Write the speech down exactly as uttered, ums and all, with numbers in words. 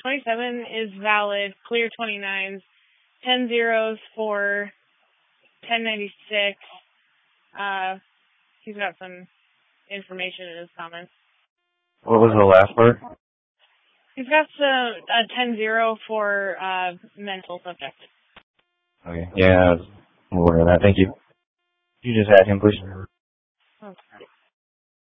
twenty-seven is valid, clear twenty-nines, ten zeros for ten ninety-six. Uh, he's got some information in his comments. What was the last part? He's got some, a ten zero for uh, mental subject. Okay, yeah, I was aware of that. Thank you. You just had him, please.